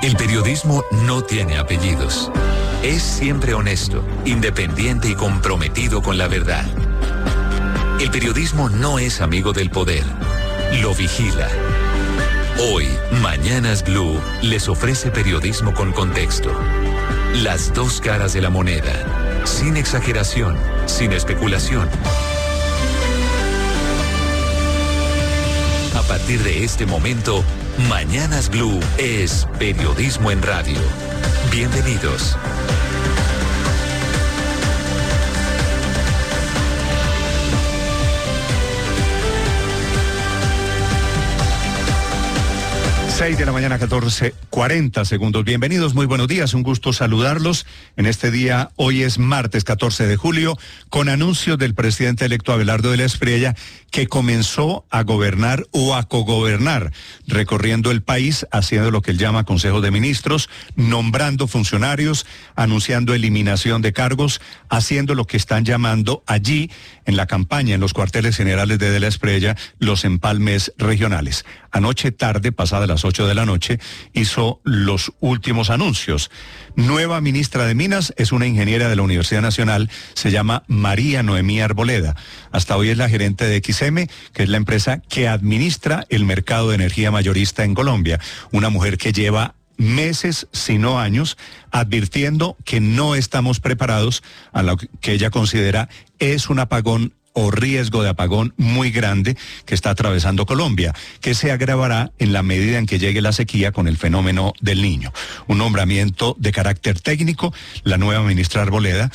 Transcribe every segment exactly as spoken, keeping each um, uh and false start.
El periodismo no tiene apellidos. Es siempre honesto, independiente y comprometido con la verdad. El periodismo no es amigo del poder, lo vigila. Hoy, Mañanas Blue les ofrece periodismo con contexto. Las dos caras de la moneda, sin exageración, sin especulación. A partir de este momento, Mañanas Blue es periodismo en radio. Bienvenidos. seis de la mañana, catorce, cuarenta segundos. Bienvenidos, muy buenos días, un gusto saludarlos en este día. Hoy es martes catorce de julio, con anuncios del presidente electo Abelardo de la Espriella, que comenzó a gobernar o a cogobernar, recorriendo el país, haciendo lo que él llama Consejo de Ministros, nombrando funcionarios, anunciando eliminación de cargos, haciendo lo que están llamando allí, en la campaña, en los cuarteles generales de De la Espriella, los empalmes regionales. Anoche tarde, pasada las ocho de la noche, hizo los últimos anuncios. Nueva ministra de Minas es una ingeniera de la Universidad Nacional, se llama María Noemí Arboleda. Hasta hoy es la gerente de X M, que es la empresa que administra el mercado de energía mayorista en Colombia. Una mujer que lleva meses, si no años, advirtiendo que no estamos preparados a lo que ella considera es un apagón o riesgo de apagón muy grande que está atravesando Colombia, que se agravará en la medida en que llegue la sequía con el fenómeno del Niño. Un nombramiento de carácter técnico. La nueva ministra Arboleda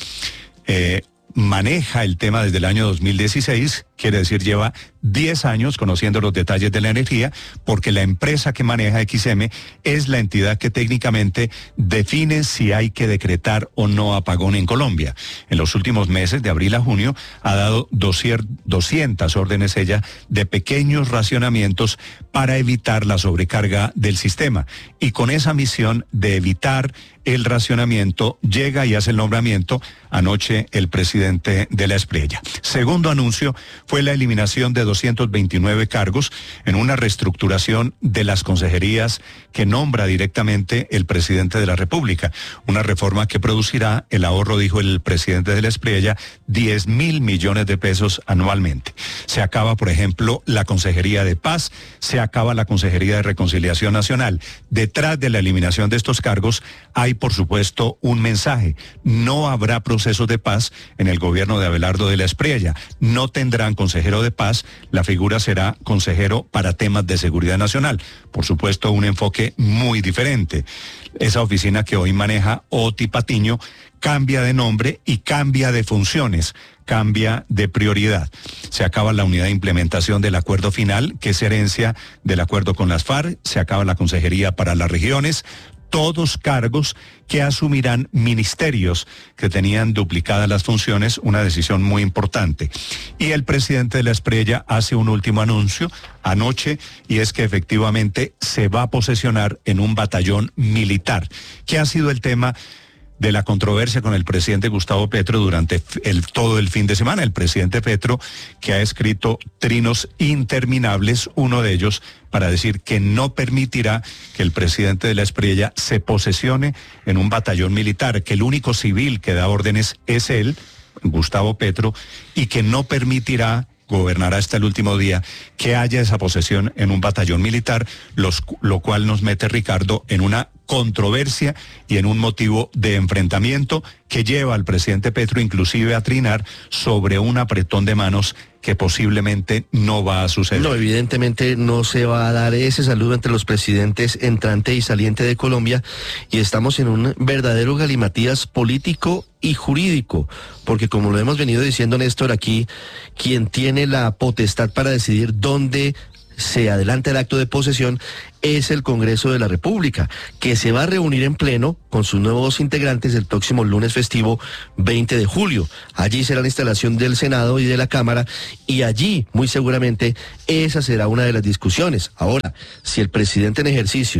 eh, maneja el tema desde el año dos mil dieciséis, quiere decir lleva diez años conociendo los detalles de la energía, porque la empresa que maneja X M es la entidad que técnicamente define si hay que decretar o no apagón en Colombia. En los últimos meses, de abril a junio, ha dado doscientas órdenes ella de pequeños racionamientos para evitar la sobrecarga del sistema. Y con esa misión de evitar el racionamiento, llega y hace el nombramiento anoche el presidente de la Espriella. Segundo anuncio fue la eliminación de doscientos veintinueve cargos en una reestructuración de las consejerías que nombra directamente el presidente de la República. Una reforma que producirá el ahorro, dijo el presidente de la Espriella, diez mil millones de pesos anualmente. Se acaba, por ejemplo, la Consejería de Paz, se acaba la Consejería de Reconciliación Nacional. Detrás de la eliminación de estos cargos hay, por supuesto, un mensaje. No habrá procesos de paz en el gobierno de Abelardo de la Espriella. No tendrán consejero de paz, la figura será consejero para temas de seguridad nacional. Por supuesto, un enfoque muy diferente. Esa oficina que hoy maneja Oti Patiño cambia de nombre y cambia de funciones, cambia de prioridad. Se acaba la unidad de implementación del acuerdo final, que es herencia del acuerdo con las FARC, se acaba la consejería para las regiones, todos cargos que asumirán ministerios que tenían duplicadas las funciones, una decisión muy importante. Y el presidente de la Espriella hace un último anuncio anoche, y es que efectivamente se va a posesionar en un batallón militar, que ha sido el tema de la controversia con el presidente Gustavo Petro durante el, todo el fin de semana. El presidente Petro, que ha escrito trinos interminables, uno de ellos para decir que no permitirá que el presidente de la Espriella se posesione en un batallón militar, que el único civil que da órdenes es él, Gustavo Petro, y que no permitirá, gobernará hasta el último día, que haya esa posesión en un batallón militar, los, lo cual nos mete, Ricardo, en una controversia y en un motivo de enfrentamiento que lleva al presidente Petro inclusive a trinar sobre un apretón de manos que posiblemente no va a suceder. No, evidentemente no se va a dar ese saludo entre los presidentes entrante y saliente de Colombia, y estamos en un verdadero galimatías político y jurídico, porque como lo hemos venido diciendo, Néstor, aquí quien tiene la potestad para decidir dónde se adelanta el acto de posesión es el Congreso de la República, que se va a reunir en pleno con sus nuevos integrantes el próximo lunes festivo veinte de julio. Allí será la instalación del Senado y de la Cámara, y allí, muy seguramente, esa será una de las discusiones. Ahora, si el presidente en ejercicio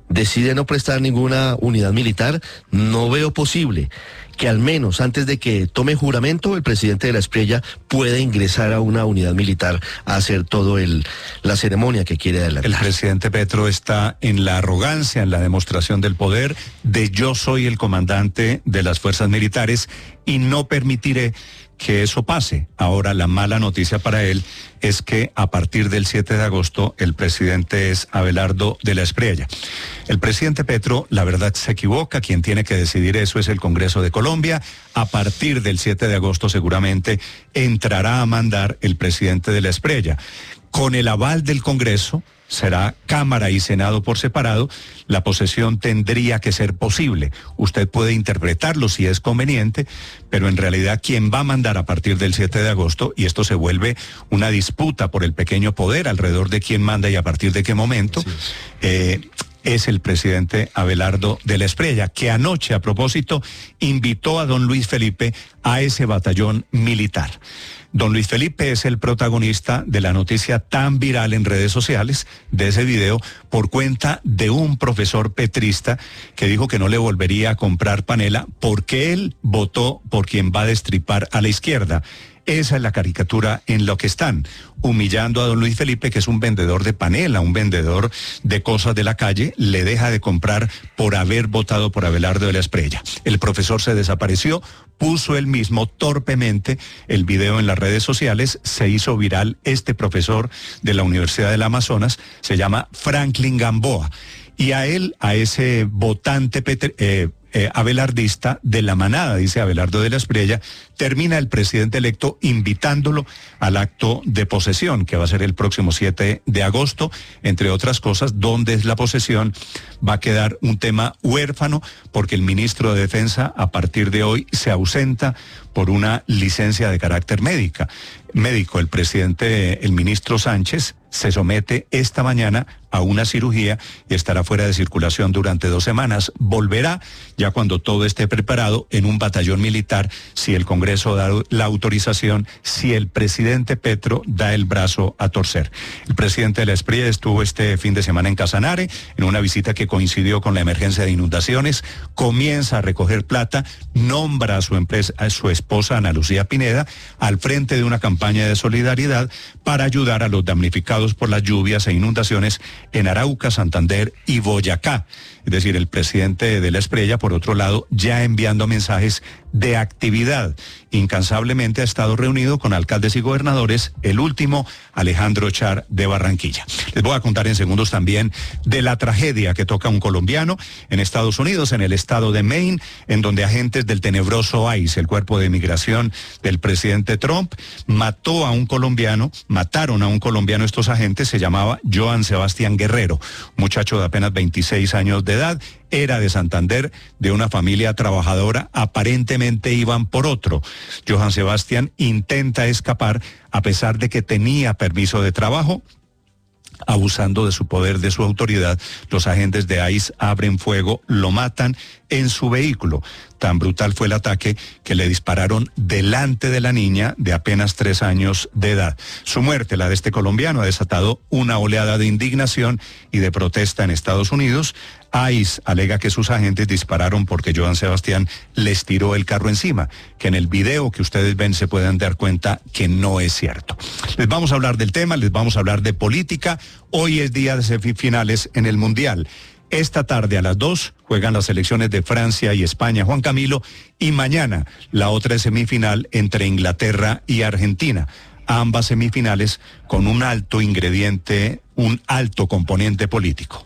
decide no prestar ninguna unidad militar, no veo posible que al menos antes de que tome juramento el presidente de la Espriella pueda ingresar a una unidad militar a hacer todo el la ceremonia que quiere adelantar. El presidente Petro está en la arrogancia, en la demostración del poder de yo soy el comandante de las fuerzas militares y no permitiré que eso pase. Ahora, la mala noticia para él es que a partir del siete de agosto el presidente es Abelardo de la Espriella. El presidente Petro, la verdad, se equivoca. Quien tiene que decidir eso es el Congreso de Colombia. A partir del siete de agosto seguramente entrará a mandar el presidente de la Espriella. Con el aval del Congreso, será Cámara y Senado por separado, la posesión tendría que ser posible. Usted puede interpretarlo si es conveniente, pero en realidad quien va a mandar a partir del siete de agosto, y esto se vuelve una disputa por el pequeño poder alrededor de quién manda y a partir de qué momento, sí. eh, es el presidente Abelardo de la Espriella, que anoche, a propósito, invitó a don Luis Felipe a ese batallón militar. Don Luis Felipe es el protagonista de la noticia tan viral en redes sociales, de ese video, por cuenta de un profesor petrista que dijo que no le volvería a comprar panela porque él votó por quien va a destripar a la izquierda. Esa es la caricatura en lo que están, humillando a don Luis Felipe, que es un vendedor de panela, un vendedor de cosas de la calle, le deja de comprar por haber votado por Abelardo de la Espriella. El profesor se desapareció, puso él mismo torpemente el video en las redes sociales, se hizo viral. Este profesor de la Universidad del Amazonas se llama Franklin Gamboa, y a él, a ese votante petri, eh, Eh, abelardista de la manada, dice Abelardo de la Espriella, termina el presidente electo invitándolo al acto de posesión, que va a ser el próximo siete de agosto, entre otras cosas, donde es la posesión, va a quedar un tema huérfano, porque el ministro de Defensa a partir de hoy se ausenta por una licencia de carácter médica. médico. El presidente, el ministro Sánchez, se somete esta mañana a una cirugía y estará fuera de circulación durante dos semanas. Volverá ya cuando todo esté preparado en un batallón militar, si el Congreso da la autorización, si el presidente Petro da el brazo a torcer. El presidente de la Espriella estuvo este fin de semana en Casanare, en una visita que coincidió con la emergencia de inundaciones, comienza a recoger plata, nombra a su empresa, a su esposa Ana Lucía Pineda, al frente de una campaña de solidaridad para ayudar a los damnificados por las lluvias e inundaciones en Arauca, Santander y Boyacá. Es decir, el presidente de la Espriella, por otro lado, ya enviando mensajes de actividad. Incansablemente ha estado reunido con alcaldes y gobernadores, el último, Alejandro Char, de Barranquilla. Les voy a contar en segundos también de la tragedia que toca a un colombiano en Estados Unidos, en el estado de Maine, en donde agentes del tenebroso ICE, el cuerpo de migración del presidente Trump, mató a un colombiano, mataron a un colombiano estos agentes, se llamaba Joan Sebastián Guerrero, muchacho de apenas veintiséis años de edad, era de Santander, de una familia trabajadora, aparentemente iban por otro. Johan Sebastián intenta escapar a pesar de que tenía permiso de trabajo. Abusando de su poder, de su autoridad, los agentes de ICE abren fuego, lo matan en su vehículo. Tan brutal fue el ataque que le dispararon delante de la niña de apenas tres años de edad. Su muerte, la de este colombiano, ha desatado una oleada de indignación y de protesta en Estados Unidos. ICE alega que sus agentes dispararon porque Joan Sebastián les tiró el carro encima, que en el video que ustedes ven se pueden dar cuenta que no es cierto. Les vamos a hablar del tema, les vamos a hablar de política. Hoy es día de semifinales en el Mundial. Esta tarde a las dos juegan las selecciones de Francia y España, Juan Camilo, y mañana la otra semifinal entre Inglaterra y Argentina. Ambas semifinales con un alto ingrediente, un alto componente político.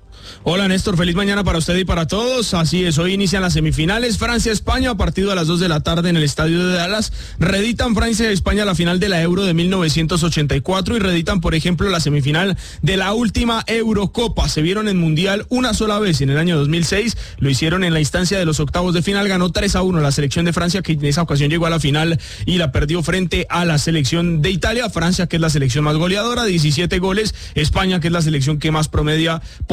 Hola Néstor, feliz mañana para usted y para todos. Así es, hoy inician las semifinales Francia-España a partido a las dos de la tarde en el estadio de Dallas. Reeditan Francia y España la final de la Euro de mil novecientos ochenta y cuatro y reeditan, por ejemplo, la semifinal de la última Eurocopa. Se vieron en Mundial una sola vez en el año dos mil seis, lo hicieron en la instancia de los octavos de final, ganó tres a uno la selección de Francia, que en esa ocasión llegó a la final y la perdió frente a la selección de Italia. Francia, que es la selección más goleadora, diecisiete goles. España, que es la selección que más promedia posesión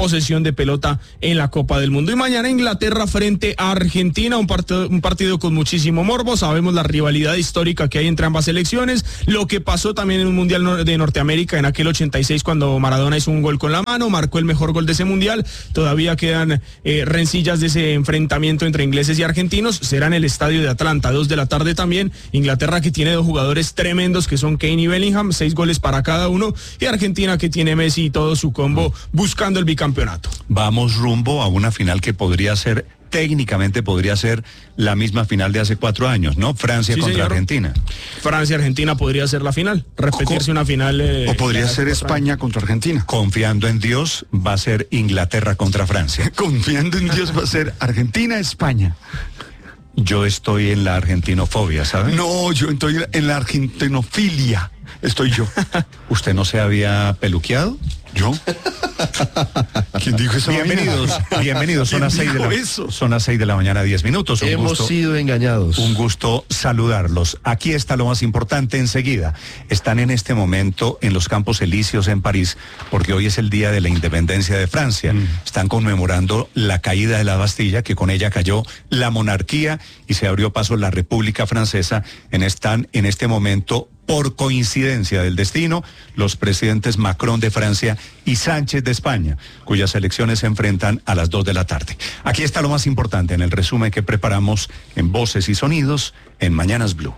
de pelota en la Copa del Mundo. Y mañana Inglaterra frente a Argentina, un partido, un partido con muchísimo morbo. Sabemos la rivalidad histórica que hay entre ambas selecciones, lo que pasó también en un Mundial de Norteamérica en aquel ochenta y seis cuando Maradona hizo un gol con la mano, marcó el mejor gol de ese Mundial. Todavía quedan eh, rencillas de ese enfrentamiento entre ingleses y argentinos. Será en el estadio de Atlanta, dos de la tarde también. Inglaterra, que tiene dos jugadores tremendos que son Kane y Bellingham, seis goles para cada uno, y Argentina, que tiene Messi y todo su combo buscando el bicampeonato. Vamos rumbo a una final que podría ser, técnicamente podría ser la misma final de hace cuatro años, ¿no? Francia sí, contra señor. Argentina. Francia-Argentina podría ser la final, repetirse una final. Eh, o podría ser España años. contra Argentina. Confiando en Dios, va a ser Inglaterra contra Francia. Confiando en Dios, va a ser Argentina-España. Yo estoy en la argentinofobia, ¿sabe? No, yo estoy en la argentinofilia. Estoy yo. ¿Usted no se había peluqueado? ¿Yo? ¿Quién dijo eso? Bienvenidos, bienvenidos. Son las seis de la eso? Son las seis de la mañana, diez minutos. Un Hemos gusto, sido engañados. Un gusto saludarlos. Aquí está lo más importante enseguida. Están en este momento en los Campos Elíseos en París, porque hoy es el día de la independencia de Francia. Mm. Están conmemorando la caída de la Bastilla, que con ella cayó la monarquía y se abrió paso la República Francesa. En están en este momento, por coincidencia del destino, los presidentes Macron de Francia y Sánchez de España, cuyas elecciones se enfrentan a las dos de la tarde. Aquí está lo más importante en el resumen que preparamos en Voces y Sonidos en Mañanas Blue.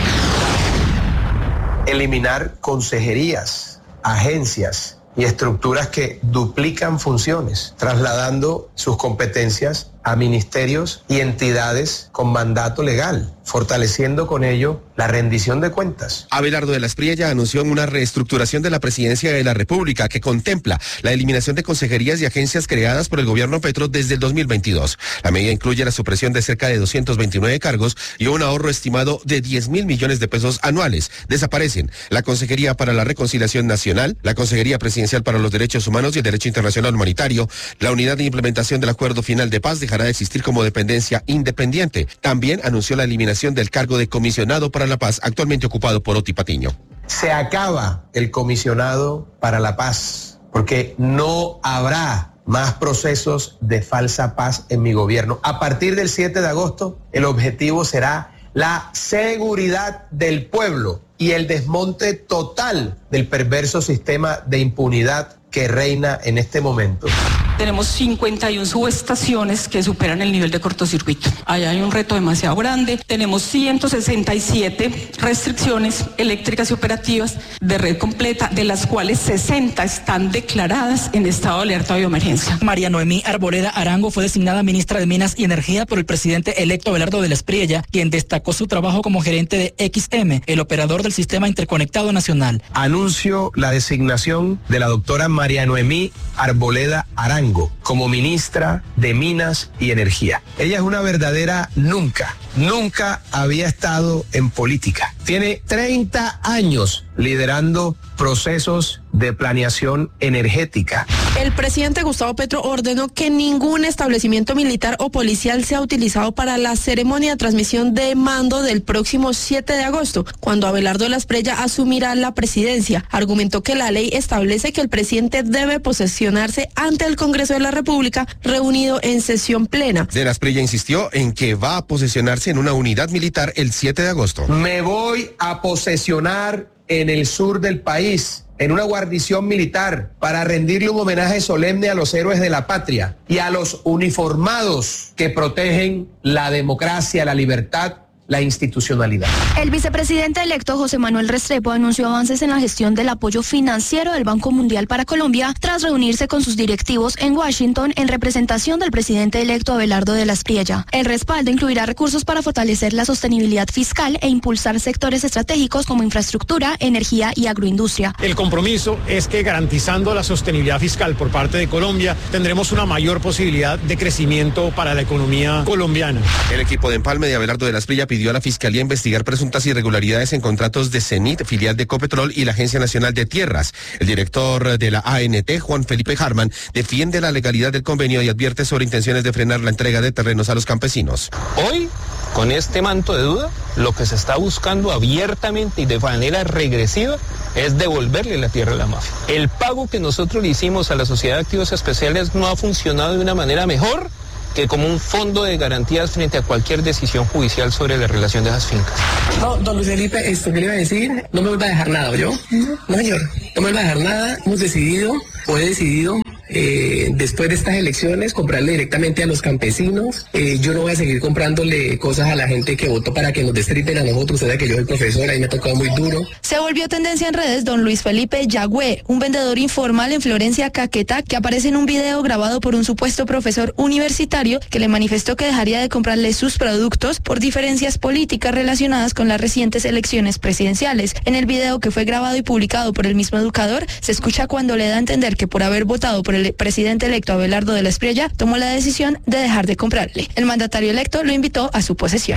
Eliminar consejerías, agencias y estructuras que duplican funciones, trasladando sus competencias a ministerios y entidades con mandato legal, fortaleciendo con ello la rendición de cuentas. Abelardo de la Espriella anunció una reestructuración de la Presidencia de la República que contempla la eliminación de consejerías y agencias creadas por el gobierno Petro desde el dos mil veintidós. La medida incluye la supresión de cerca de doscientos veintinueve cargos y un ahorro estimado de diez mil millones de pesos anuales. Desaparecen la Consejería para la Reconciliación Nacional, la Consejería Presidencial para los Derechos Humanos y el Derecho Internacional Humanitario, la Unidad de Implementación del Acuerdo Final de Paz dejará de existir como dependencia independiente. También anunció la eliminación del cargo de comisionado para la paz, actualmente ocupado por Oti Patiño. Se acaba el comisionado para la paz, porque no habrá más procesos de falsa paz en mi gobierno. A partir del siete de agosto, el objetivo será la seguridad del pueblo y el desmonte total del perverso sistema de impunidad que reina en este momento. Tenemos cincuenta y una subestaciones que superan el nivel de cortocircuito. Allá hay un reto demasiado grande. Tenemos ciento sesenta y siete restricciones eléctricas y operativas de red completa, de las cuales sesenta están declaradas en estado de alerta o bioemergencia. María Noemí Arboleda Arango fue designada ministra de Minas y Energía por el presidente electo Abelardo de la Espriella, quien destacó su trabajo como gerente de X M, el operador del Sistema Interconectado Nacional. Anuncio la designación de la doctora María Noemí Arboleda Arango como ministra de Minas y Energía. Ella es una verdadera nunca, nunca había estado en política. Tiene treinta años liderando procesos de planeación energética. El presidente Gustavo Petro ordenó que ningún establecimiento militar o policial sea utilizado para la ceremonia de transmisión de mando del próximo siete de agosto, cuando Abelardo de la Espriella asumirá la presidencia. Argumentó que la ley establece que el presidente debe posesionarse ante el Congreso de la República, reunido en sesión plena. De la Espriella insistió en que va a posesionarse en una unidad militar el siete de agosto. Me voy a posesionar en el sur del país, en una guarnición militar, para rendirle un homenaje solemne a los héroes de la patria y a los uniformados que protegen la democracia, la libertad, la institucionalidad. El vicepresidente electo José Manuel Restrepo anunció avances en la gestión del apoyo financiero del Banco Mundial para Colombia tras reunirse con sus directivos en Washington en representación del presidente electo Abelardo de la Espriella. El respaldo incluirá recursos para fortalecer la sostenibilidad fiscal e impulsar sectores estratégicos como infraestructura, energía y agroindustria. El compromiso es que garantizando la sostenibilidad fiscal por parte de Colombia tendremos una mayor posibilidad de crecimiento para la economía colombiana. El equipo de empalme de Abelardo de la Espriella pidió a la Fiscalía investigar presuntas irregularidades en contratos de Cenit, filial de Ecopetrol, y la Agencia Nacional de Tierras. El director de la A N T, Juan Felipe Harman, defiende la legalidad del convenio y advierte sobre intenciones de frenar la entrega de terrenos a los campesinos. Hoy Con este manto de duda, lo que se está buscando abiertamente y de manera regresiva es devolverle la tierra a la mafia. El pago que nosotros le hicimos a la Sociedad de Activos Especiales no ha funcionado de una manera mejor que como un fondo de garantías frente a cualquier decisión judicial sobre la relación de esas fincas. No, don Luis Felipe, esto que le iba a decir, no me vuelva a dejar nada, ¿oyó? No, señor, no me vuelva a dejar nada. Hemos decidido, o he decidido, eh, después de estas elecciones, comprarle directamente a los campesinos. Eh, yo no voy a seguir comprándole cosas a la gente que votó para que nos destripen a nosotros. Usted sabe que yo soy profesora y me ha tocado muy duro. Se volvió tendencia en redes don Luis Felipe Yagüe, un vendedor informal en Florencia, Caquetá, que aparece en un video grabado por un supuesto profesor universitario que le manifestó que dejaría de comprarle sus productos por diferencias políticas relacionadas con las recientes elecciones presidenciales. En el video, que fue grabado y publicado por el mismo educador, se escucha cuando le da a entender que por haber votado por el presidente electo Abelardo de la Espriella, tomó la decisión de dejar de comprarle. El mandatario electo lo invitó a su posesión.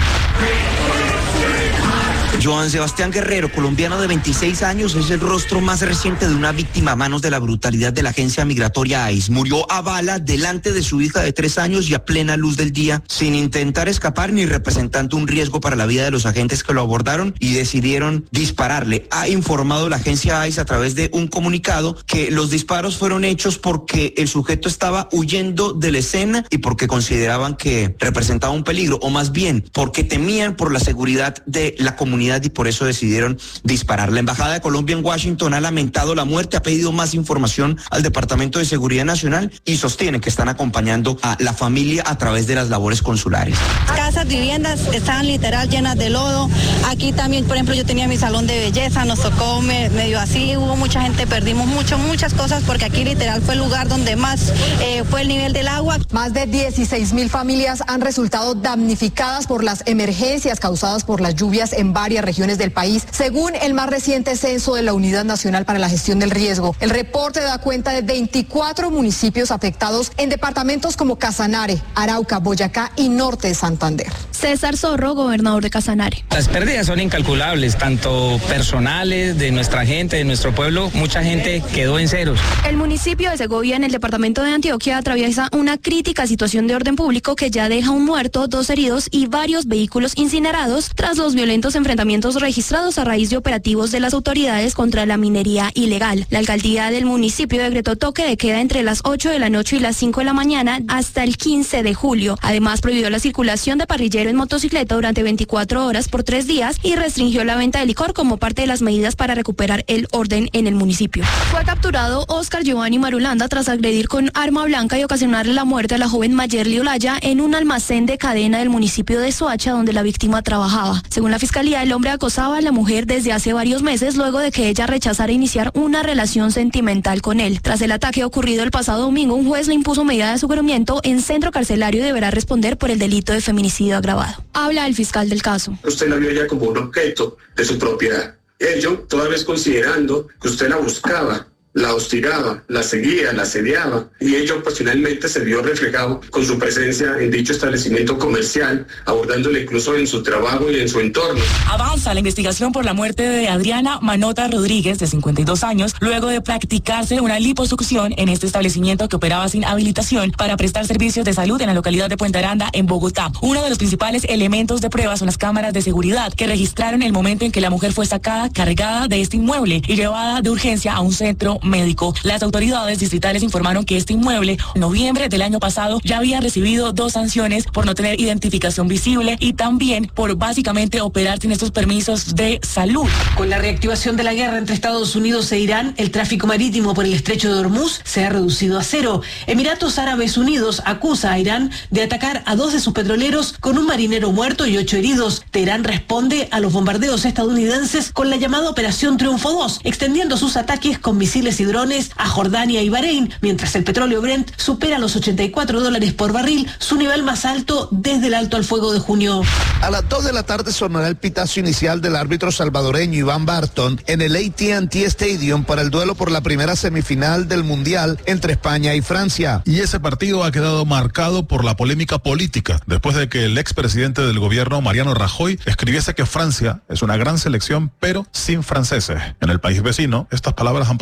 Joan Sebastián Guerrero, colombiano de veintiséis años, es el rostro más reciente de una víctima a manos de la brutalidad de la agencia migratoria I C E. Murió a bala delante de su hija de tres años y a plena luz del día, sin intentar escapar ni representando un riesgo para la vida de los agentes que lo abordaron y decidieron dispararle. Ha informado la agencia I C E a través de un comunicado que los disparos fueron hechos porque el sujeto estaba huyendo de la escena y porque consideraban que representaba un peligro, o más bien porque temían por la seguridad de la comunidad y por eso decidieron disparar. La Embajada de Colombia en Washington ha lamentado la muerte, ha pedido más información al Departamento de Seguridad Nacional y sostiene que están acompañando a la familia a través de las labores consulares. Casas, viviendas estaban literal llenas de lodo. Aquí también, por ejemplo, yo tenía mi salón de belleza, nos tocó me, medio así, hubo mucha gente, perdimos mucho, muchas cosas porque aquí literal fue el lugar donde más eh, fue el nivel del agua. Más de dieciséis mil familias han resultado damnificadas por las emergencias causadas por las lluvias en varias regiones del país, según el más reciente censo de la Unidad Nacional para la Gestión del Riesgo. El reporte da cuenta de veinticuatro municipios afectados en departamentos como Casanare, Arauca, Boyacá y Norte de Santander. César Zorro, gobernador de Casanare. Las pérdidas son incalculables, tanto personales, de nuestra gente, de nuestro pueblo. Mucha gente quedó en ceros. El municipio de Segovia, en el departamento de Antioquia, atraviesa una crítica situación de orden público que ya deja un muerto, dos heridos y varios vehículos incinerados tras los violentos enfrentamientos registrados a raíz de operativos de las autoridades contra la minería ilegal. La alcaldía del municipio decretó toque de queda entre las ocho de la noche y las cinco de la mañana hasta el quince de julio. Además, prohibió la circulación de parrillero en motocicleta durante veinticuatro horas por tres días y restringió la venta de licor como parte de las medidas para recuperar el orden en el municipio. Fue capturado Oscar Giovanni Marulanda tras agredir con arma blanca y ocasionarle la muerte a la joven Mayerly Olaya en un almacén de cadena del municipio de Soacha, donde la víctima trabajaba. Según la fiscalía, el hombre acosaba a la mujer desde hace varios meses luego de que ella rechazara iniciar una relación sentimental con él. Tras el ataque ocurrido el pasado domingo, un juez le impuso medida de aseguramiento en centro carcelario y deberá responder por el delito de feminicidio agravado. Habla el fiscal del caso. Usted la vio ya como un objeto de su propiedad. Ello, toda vez considerando que usted la buscaba, la hostigaba, la seguía, la asediaba, y ello ocasionalmente se vio reflejado con su presencia en dicho establecimiento comercial, abordándole incluso en su trabajo y en su entorno. Avanza la investigación por la muerte de Adriana Manota Rodríguez, de cincuenta y dos años, luego de practicarse una liposucción en este establecimiento que operaba sin habilitación para prestar servicios de salud en la localidad de Puente Aranda, en Bogotá. Uno de los principales elementos de prueba son las cámaras de seguridad que registraron el momento en que la mujer fue sacada cargada de este inmueble y llevada de urgencia a un centro médico. Las autoridades distritales informaron que este inmueble, en noviembre del año pasado, ya había recibido dos sanciones por no tener identificación visible y también por básicamente operar sin estos permisos de salud. Con la reactivación de la guerra entre Estados Unidos e Irán, el tráfico marítimo por el estrecho de Hormuz se ha reducido a cero. Emiratos Árabes Unidos acusa a Irán de atacar a dos de sus petroleros con un marinero muerto y ocho heridos. Teherán responde a los bombardeos estadounidenses con la llamada Operación Triunfo dos, extendiendo sus ataques con misiles y drones a Jordania y Bahrein, mientras el petróleo Brent supera los ochenta y cuatro dólares por barril, su nivel más alto desde el alto al fuego de junio. A las dos de la tarde sonará el pitazo inicial del árbitro salvadoreño Iván Barton en el A T and T Stadium para el duelo por la primera semifinal del Mundial entre España y Francia. Y ese partido ha quedado marcado por la polémica política, después de que el expresidente del gobierno, Mariano Rajoy, escribiese que Francia es una gran selección, pero sin franceses. En el país vecino, estas palabras han provocado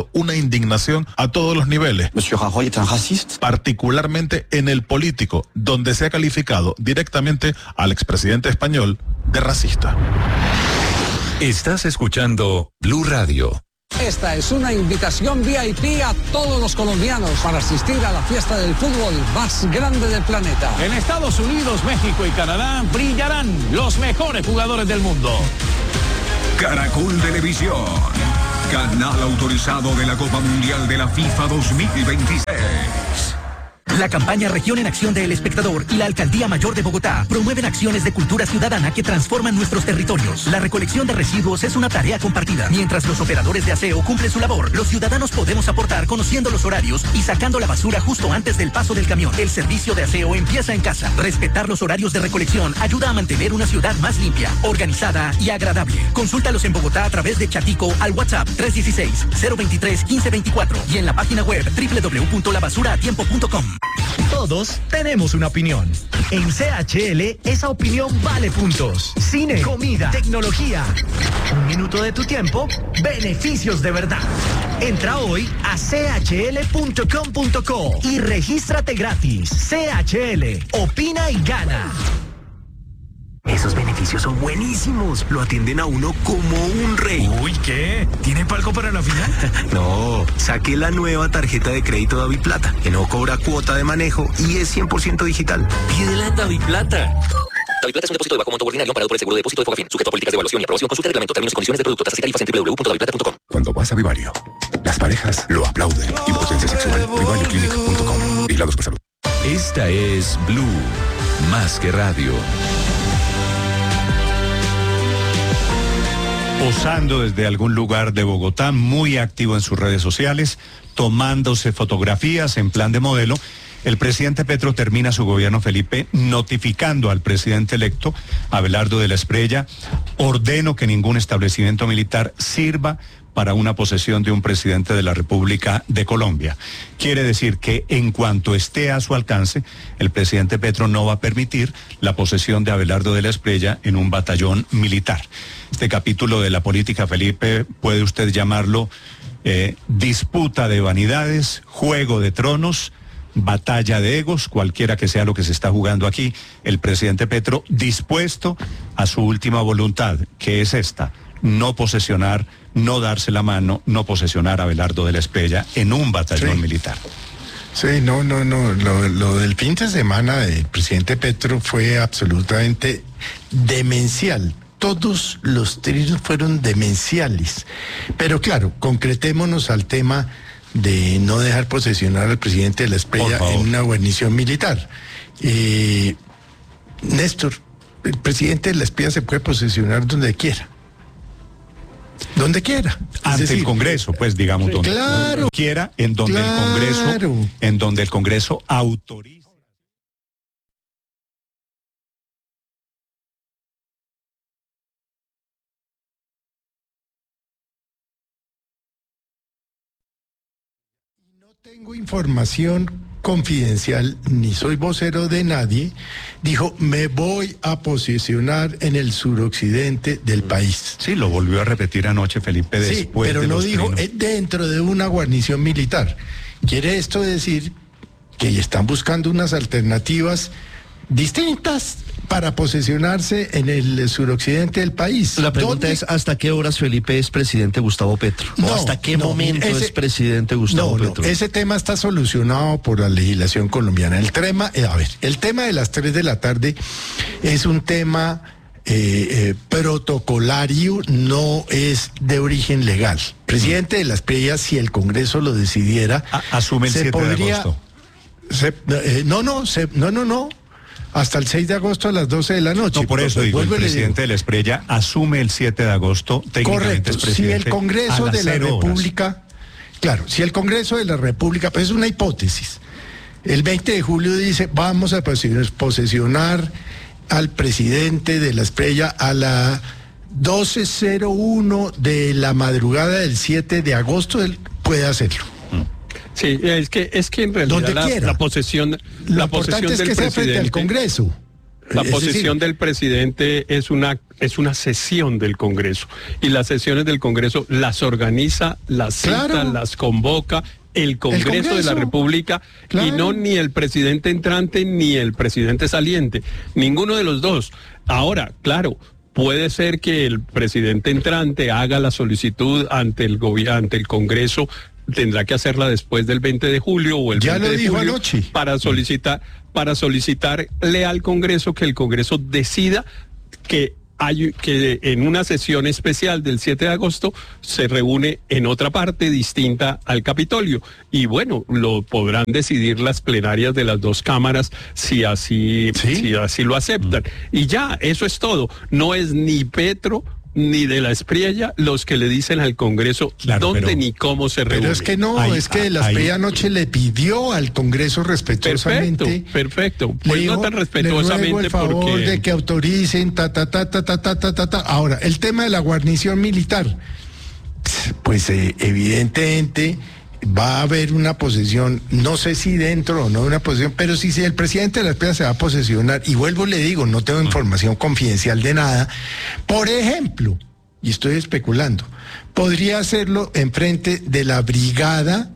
producido una indignación a todos los niveles. Monsieur Rajoy es un racista. Particularmente en el político, donde se ha calificado directamente al expresidente español de racista. Estás escuchando Blue Radio. Esta es una invitación V I P a todos los colombianos para asistir a la fiesta del fútbol más grande del planeta. En Estados Unidos, México y Canadá brillarán los mejores jugadores del mundo. Caracol Televisión, canal autorizado de la Copa Mundial de la FIFA dos mil veintiséis. La campaña Región en Acción de El Espectador y la Alcaldía Mayor de Bogotá promueven acciones de cultura ciudadana que transforman nuestros territorios. La recolección de residuos es una tarea compartida. Mientras los operadores de aseo cumplen su labor, los ciudadanos podemos aportar conociendo los horarios y sacando la basura justo antes del paso del camión. El servicio de aseo empieza en casa. Respetar los horarios de recolección ayuda a mantener una ciudad más limpia, organizada y agradable. Consúltalos en Bogotá a través de Chatico al WhatsApp tres uno seis, cero dos tres, uno cinco dos cuatro y en la página web doble u doble u doble u punto la basura a tiempo punto com. Todos tenemos una opinión. En C H L, esa opinión vale puntos. Cine, comida, tecnología. Un minuto de tu tiempo, beneficios de verdad. Entra hoy a c h l punto com punto co y regístrate gratis. C H L, opina y gana. Esos beneficios son buenísimos. Lo atienden a uno como un rey. Uy, ¿qué? ¿Tiene palco para la final? No, saqué la nueva tarjeta de crédito Daviplata, que no cobra cuota de manejo y es cien por ciento digital. Pídela en Daviplata. Daviplata es un depósito de bajo monto ordinario parado por el seguro de depósito de Fogafín, sujeto a políticas de evaluación y aprobación. Consulta el reglamento, términos y condiciones de producto, tasas y tarifas en doble u doble u doble u punto daviplata punto com. Cuando vas a Vivario, las parejas lo aplauden. Impotencia sexual. Vivario Clinic punto com. Vigilados por salud. Esta es Blue, más que radio. Posando desde algún lugar de Bogotá, muy activo en sus redes sociales, tomándose fotografías en plan de modelo, el presidente Petro termina su gobierno, Felipe, notificando al presidente electo, Abelardo de la Espriella: ordeno que ningún establecimiento militar sirva para una posesión de un presidente de la República de Colombia. Quiere decir que en cuanto esté a su alcance, el presidente Petro no va a permitir la posesión de Abelardo de la Espriella en un batallón militar. Este capítulo de la política, Felipe, puede usted llamarlo eh, disputa de vanidades, juego de tronos, batalla de egos, cualquiera que sea lo que se está jugando aquí. El presidente Petro dispuesto a su última voluntad, que es esta: no posesionar, no darse la mano, no posesionar a Abelardo de la Espriella en un batallón sí. militar. Sí, no, no, no. Lo, lo del fin de semana del presidente Petro fue absolutamente demencial. Todos los trillos fueron demenciales. Pero claro, concretémonos al tema de no dejar posesionar al presidente de la Espriella en una guarnición militar. Eh, Néstor, el presidente de la Espriella se puede posesionar donde quiera. Donde quiera. Ante decir, el Congreso, pues digamos, donde, claro, donde quiera, en donde claro. el Congreso, en donde el Congreso autoriza. No tengo información confidencial, ni soy vocero de nadie. Dijo, me voy a posicionar en el suroccidente del país. Sí, lo volvió a repetir anoche, Felipe, después sí, pero de no los dijo trinos. dentro de una guarnición militar. Quiere esto decir que están buscando unas alternativas distintas para posesionarse en el suroccidente del país. La pregunta es, ¿hasta qué horas, Felipe, es presidente Gustavo Petro? No, ¿O hasta qué no, momento ese, es presidente Gustavo no, Petro? No, ese tema está solucionado por la legislación colombiana. El tema, eh, a ver, el tema de las tres de la tarde es un tema eh, eh, protocolario, no es de origen legal. Presidente de la Espriella, si el Congreso lo decidiera, a, asume el se siete podría, de agosto. Se, eh, no, no, se, no, no, no. Hasta el seis de agosto a las doce de la noche. No, por eso digo, el presidente de la Espriella asume el siete de agosto, técnicamente es presidente. Si el Congreso de la República, horas. claro, si el Congreso de la República, pues es una hipótesis, el veinte de julio dice, vamos a posesionar al presidente de la Espriella a la doce cero uno de la madrugada del siete de agosto, él puede hacerlo. Sí, es que es que en realidad la, la posesión Lo la importante posesión es del que sea presidente frente al Congreso. La es posición decir, del presidente es una es una sesión del Congreso y las sesiones del Congreso las organiza, las cita, Claro. las convoca el Congreso, El Congreso. de la República, Claro. y no ni el presidente entrante ni el presidente saliente, ninguno de los dos. Ahora, claro, puede ser que el presidente entrante haga la solicitud ante el gobierno, ante el Congreso, tendrá que hacerla después del veinte de julio o el Ya veinte lo de dijo julio anoche. para solicitar para solicitarle al Congreso que el Congreso decida que hay que en una sesión especial del siete de agosto se reúne en otra parte distinta al Capitolio, y bueno, lo podrán decidir las plenarias de las dos cámaras si así ¿Sí? si así lo aceptan. Y ya, eso es todo. No es ni Petro ni de la Espriella los que le dicen al Congreso Claro, dónde pero- ni cómo se reúne. Pero es que no, Ahí- es que la ahí- Espriella anoche le pidió al Congreso respetuosamente. Perfecto, perfecto. Le Pues dijo, no tan le ruego respetuosamente el favor porque de que autoricen, ta, ta, ta, ta, ta, ta, ta, ta, ta. Ahora, el tema de la guarnición militar. Pues eh, evidentemente va a haber una posesión, no sé si dentro o no una posesión, pero si, si el presidente de la Espriella se va a posesionar, y vuelvo le digo, no tengo información confidencial de nada, por ejemplo, y estoy especulando, podría hacerlo enfrente de la brigada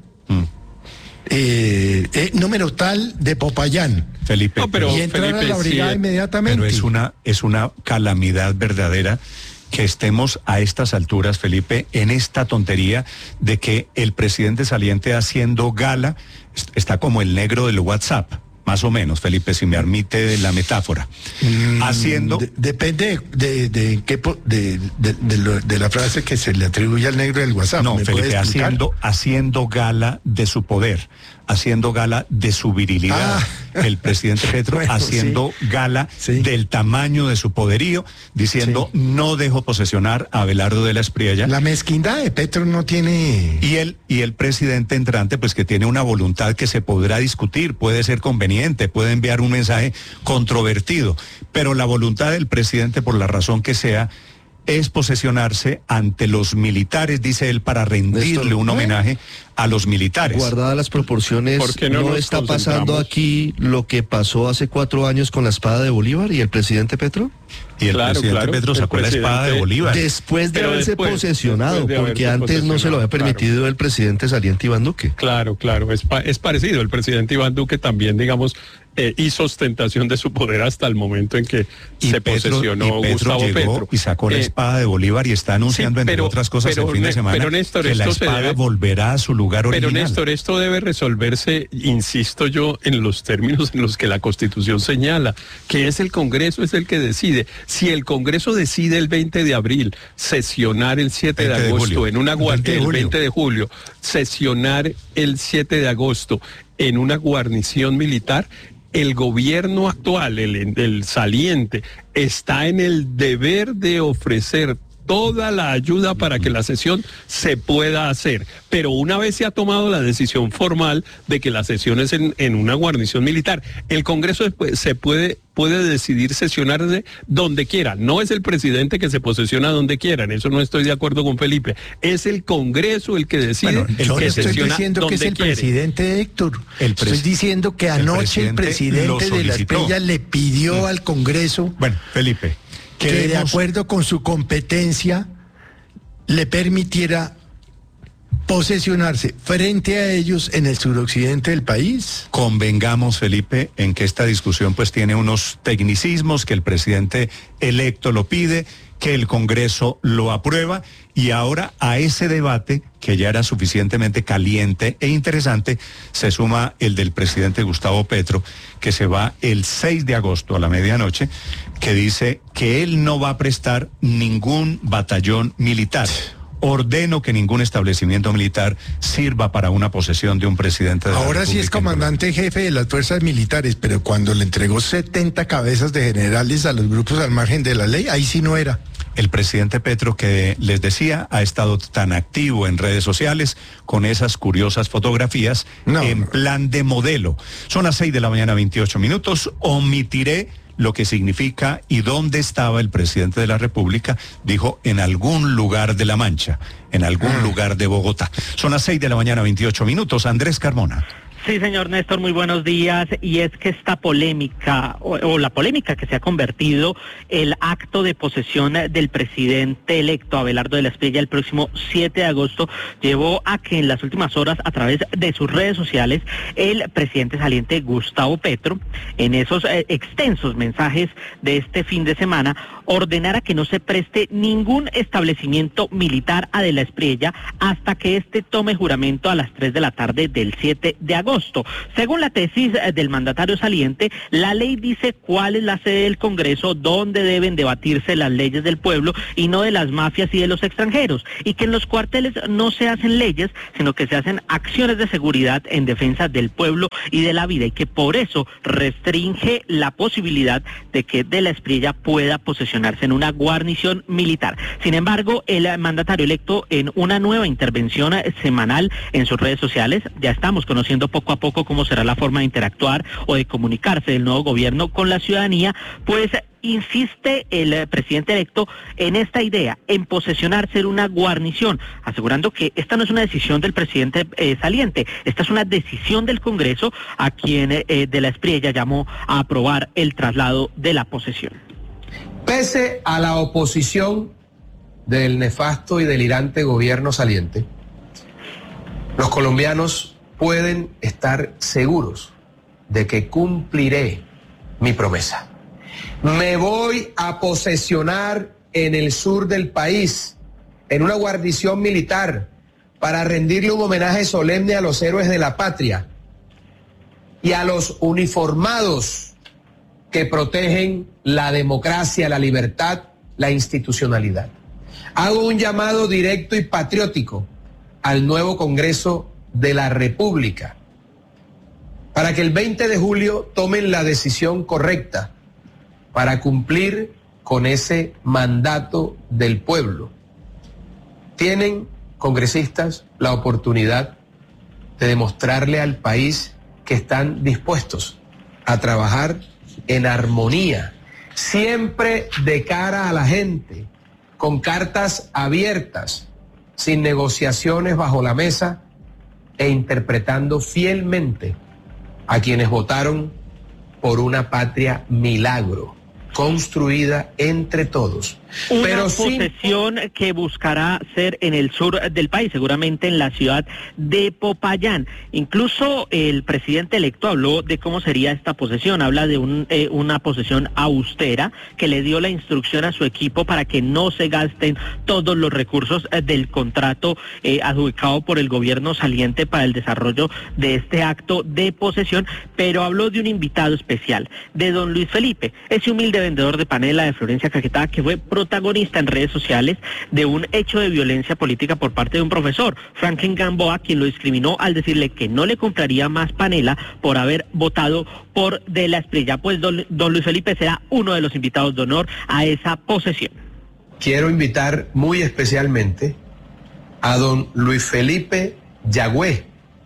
eh, eh, número tal de Popayán. Felipe, No, pero y entrar Felipe, a la brigada sí, inmediatamente. pero es una, es una calamidad verdadera que estemos a estas alturas, Felipe, en esta tontería de que el presidente saliente haciendo gala est- está como el negro del WhatsApp, más o menos, Felipe, si me permite la metáfora. Mm, haciendo... de- depende de, de, qué po- de, de, de lo- de la frase que se le atribuye al negro del WhatsApp. No, ¿Me puede Felipe, explicar? haciendo, haciendo gala de su poder, haciendo gala de su virilidad. Ah. El presidente Petro Bueno, haciendo gala Sí. del tamaño de su poderío, diciendo no dejo posesionar a Abelardo de la Espriella. La mezquindad de Petro no tiene... Y el, y el presidente entrante, pues que tiene una voluntad que se podrá discutir, puede ser conveniente, puede enviar un mensaje controvertido, pero la voluntad del presidente, por la razón que sea, es posesionarse ante los militares, dice él, para rendirle Néstor, un ¿eh? homenaje a los militares. Guardadas las proporciones, ¿Por qué no ¿no nos está pasando concentramos? aquí lo que pasó hace cuatro años con la espada de Bolívar y el presidente Petro? Y el Claro, presidente claro, Petro el sacó la espada de presidente- Bolívar. Después de Pero haberse después, posesionado, después de porque haberse antes no se lo había posesionado, permitido el presidente saliente Iván Duque. Claro, claro, es, pa- es parecido. El presidente Iván Duque también, digamos, eh, hizo ostentación de su poder hasta el momento en que Y se Petro, posesionó y Petro Gustavo llegó Petro. y sacó la Eh, espada de Bolívar y está anunciando, sí, entre pero- otras cosas, pero el fin de Ne- semana, pero, Néstor, que la esto se espada debe- volverá a su lugar Pero original. Néstor, esto debe resolverse, insisto yo, en los términos en los que la Constitución señala, que es el Congreso, es el que decide. Si el Congreso decide el veinte de abril sesionar el siete de veinte de agosto julio. en una El guar- veinte de el julio. veinte de julio, sesionar el siete de agosto en una guarnición militar, el gobierno actual, el, el saliente, está en el deber de ofrecer toda la ayuda para que la sesión se pueda hacer. Pero una vez se ha tomado la decisión formal de que la sesión es en, en una guarnición militar, el Congreso después se puede, puede decidir sesionarse donde quiera. No es el presidente que se posesiona donde quiera, en eso no estoy de acuerdo con Felipe. Es el Congreso el que decide Bueno, yo que no estoy sesiona diciendo que es donde el quiere. presidente Héctor. El pres- Estoy diciendo que el anoche el presidente lo presidente de la solicitó. Espriella le pidió al Congreso Bueno, Felipe, que de queremos- acuerdo con su competencia le permitiera posesionarse frente a ellos en el suroccidente del país. Convengamos, Felipe, en que esta discusión pues tiene unos tecnicismos, que el presidente electo lo pide, que el Congreso lo aprueba, y ahora a ese debate, que ya era suficientemente caliente e interesante, se suma el del presidente Gustavo Petro, que se va el seis de agosto a la medianoche, que dice que él no va a prestar ningún batallón militar. Ordeno que ningún establecimiento militar sirva para una posesión de un presidente de la Ahora sí es República. comandante jefe de las fuerzas militares, pero cuando le entregó setenta cabezas de generales a los grupos al margen de la ley, ahí sí no era. El presidente Petro, que les decía, ha estado tan activo en redes sociales con esas curiosas fotografías No, en no. plan de modelo. Son las seis de la mañana, veintiocho minutos. Omitiré lo que significa y dónde estaba el presidente de la República. Dijo, en algún lugar de La Mancha, en algún lugar de Bogotá. Son las seis de la mañana, veintiocho minutos. Andrés Carmona. Sí, señor Néstor, muy buenos días. Y es que esta polémica, o, o la polémica que se ha convertido el acto de posesión del presidente electo Abelardo de la Espriella el próximo siete de agosto, llevó a que en las últimas horas, a través de sus redes sociales, el presidente saliente Gustavo Petro, en esos eh, extensos mensajes de este fin de semana, ordenara que no se preste ningún establecimiento militar a de la Espriella hasta que éste tome juramento a las tres de la tarde del siete de agosto. Según la tesis del mandatario saliente, la ley dice cuál es la sede del Congreso, donde deben debatirse las leyes del pueblo y no de las mafias y de los extranjeros, y que en los cuarteles no se hacen leyes, sino que se hacen acciones de seguridad en defensa del pueblo y de la vida, y que por eso restringe la posibilidad de que de la Espriella pueda posesionarse en una guarnición militar. Sin embargo, el mandatario electo, en una nueva intervención semanal en sus redes sociales, ya estamos conociendo poco a poco cómo será la forma de interactuar o de comunicarse del nuevo gobierno con la ciudadanía, pues insiste el presidente electo en esta idea, en posesionarse en una guarnición, asegurando que esta no es una decisión del presidente eh, saliente, esta es una decisión del Congreso, a quien eh, de la Espriella llamó a aprobar el traslado de la posesión. Pese a la oposición del nefasto y delirante gobierno saliente, los colombianos pueden estar seguros de que cumpliré mi promesa. Me voy a posesionar en el sur del país, en una guarnición militar, para rendirle un homenaje solemne a los héroes de la patria y a los uniformados que protegen la democracia, la libertad, la institucionalidad. Hago un llamado directo y patriótico al nuevo Congreso de la República para que el veinte de julio tomen la decisión correcta para cumplir con ese mandato del pueblo. Tienen, congresistas, la oportunidad de demostrarle al país que están dispuestos a trabajar en armonía, siempre de cara a la gente, con cartas abiertas, sin negociaciones bajo la mesa, e interpretando fielmente a quienes votaron por una patria milagro, construida entre todos. Una pero posesión sin... que buscará ser en el sur del país, seguramente en la ciudad de Popayán. Incluso el presidente electo habló de cómo sería esta posesión, habla de un, eh, una posesión austera, que le dio la instrucción a su equipo para que no se gasten todos los recursos eh, del contrato eh, adjudicado por el gobierno saliente para el desarrollo de este acto de posesión, pero habló de un invitado especial, de don Luis Felipe, ese humilde vendedor de panela de Florencia Caquetá, que fue protagonista en redes sociales de un hecho de violencia política por parte de un profesor, Franklin Gamboa, quien lo discriminó al decirle que no le compraría más panela por haber votado por de la Espriella. Pues don, don Luis Felipe será uno de los invitados de honor a esa posesión. Quiero invitar muy especialmente a don Luis Felipe Yagüe,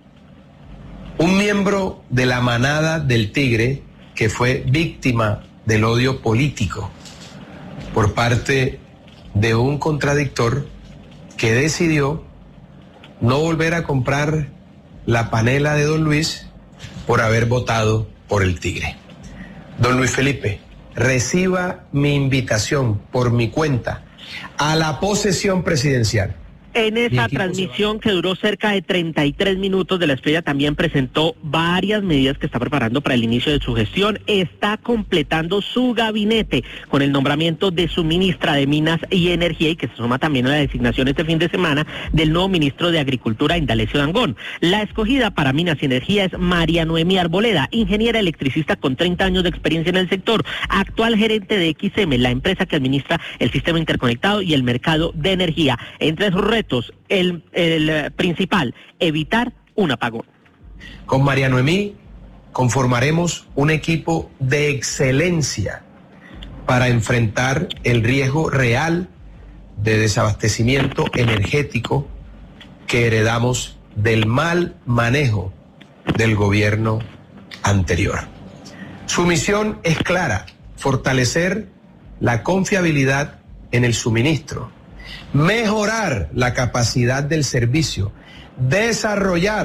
un miembro de la manada del Tigre que fue víctima del odio político por parte de un contradictor que decidió no volver a comprar la panela de don Luis por haber votado por el Tigre. Don Luis Felipe, reciba mi invitación por mi cuenta a la posesión presidencial. En esa transmisión que duró cerca de treinta y tres minutos, de la Espriella también presentó varias medidas que está preparando para el inicio de su gestión. Está completando su gabinete con el nombramiento de su ministra de Minas y Energía, y que se suma también a la designación este fin de semana del nuevo ministro de Agricultura, Indalecio Dangond. La escogida para Minas y Energía es María Noemí Arboleda, ingeniera electricista con treinta años de experiencia en el sector, actual gerente de X M, la empresa que administra el sistema interconectado y el mercado de energía. Entre sus retos, El, el principal, evitar un apagón. Con María Noemí conformaremos un equipo de excelencia para enfrentar el riesgo real de desabastecimiento energético que heredamos del mal manejo del gobierno anterior. Su misión es clara: fortalecer la confiabilidad en el suministro, mejorar la capacidad del servicio, desarrollar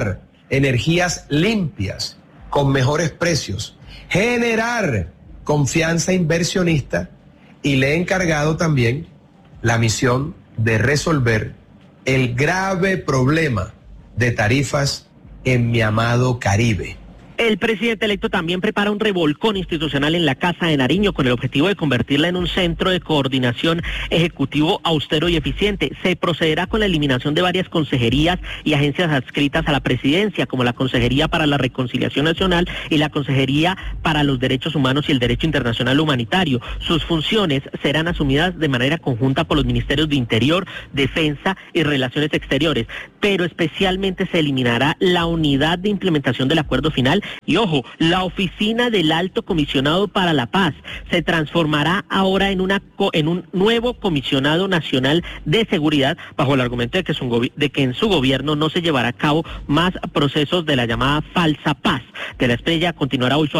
energías limpias, con mejores precios, generar confianza inversionista, y le he encargado también la misión de resolver el grave problema de tarifas en mi amado Caribe. El presidente electo también prepara un revolcón institucional en la Casa de Nariño con el objetivo de convertirla en un centro de coordinación ejecutivo austero y eficiente. Se procederá con la eliminación de varias consejerías y agencias adscritas a la presidencia, como la Consejería para la Reconciliación Nacional y la Consejería para los Derechos Humanos y el Derecho Internacional Humanitario. Sus funciones serán asumidas de manera conjunta por los ministerios de Interior, Defensa y Relaciones Exteriores, pero especialmente se eliminará la unidad de implementación del acuerdo final. Y ojo, la oficina del Alto Comisionado para la Paz se transformará ahora en una en un nuevo Comisionado Nacional de Seguridad, bajo el argumento de que, su, de que en su gobierno no se llevará a cabo más procesos de la llamada falsa paz. De la Espriella continuará hoy su